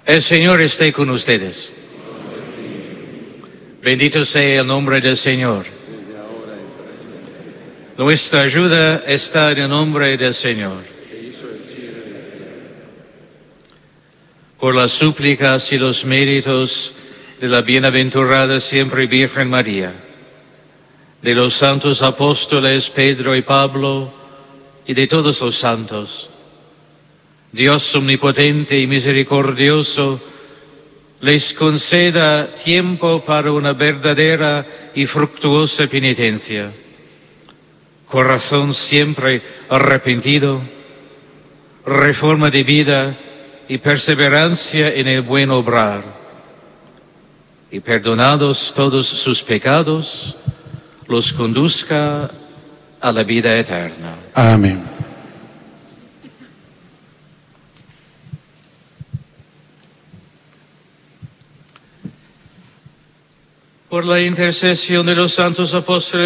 El Señor esté con ustedes. Bendito sea el nombre del Señor. Nuestra ayuda está en el nombre del Señor. Por las súplicas y los méritos de la bienaventurada siempre Virgen María, de los santos apóstoles Pedro y Pablo y de todos los santos, Dios omnipotente y misericordioso les conceda tiempo para una verdadera y fructuosa penitencia, corazón siempre arrepentido, reforma de vida y perseverancia en el buen obrar, y perdonados todos sus pecados, los conduzca a la vida eterna. Amén. Por la intercesión de los santos apóstoles